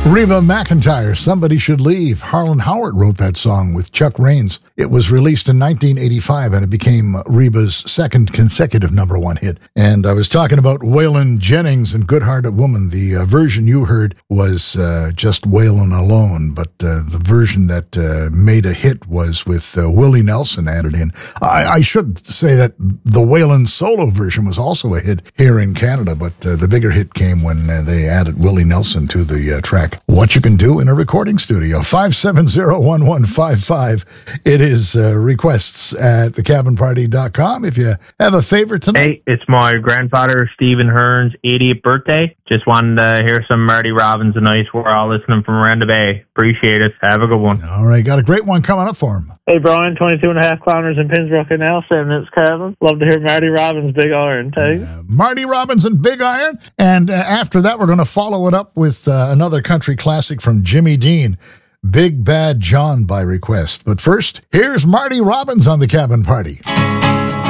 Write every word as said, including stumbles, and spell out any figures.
Reba McEntire, Somebody Should Leave. Harlan Howard wrote that song with Chuck Raines. It was released in nineteen eighty-five, and it became Reba's second consecutive number one hit. And I was talking about Waylon Jennings and Good Hearted Woman. The uh, version you heard was uh, just Waylon alone, but uh, the version that uh, made a hit was with uh, Willie Nelson added in. I, I should say that the Waylon solo version was also a hit here in Canada, but uh, the bigger hit came when uh, they added Willie Nelson to the uh, track. What you can do in a recording studio. five seven zero, one one five five. It is uh, requests at the cabin party dot com. If you have a favorite tonight. Hey, it's my grandfather, Stephen Hearn's eightieth birthday. Just wanted to hear some Marty Robbins tonight. We're all listening from around the bay. Appreciate it. Have a good one. All right, got a great one coming up for him. Hey, Brian, twenty-two and a half kilometers in Pinsbrook and Nelson. It's Kevin. Love to hear Marty Robbins' Big Iron. Thanks. Uh, Marty Robbins and Big Iron. And uh, after that, we're going to follow it up with uh, another country classic from Jimmy Dean, Big Bad John by request. But first, here's Marty Robbins on the Cabin Party.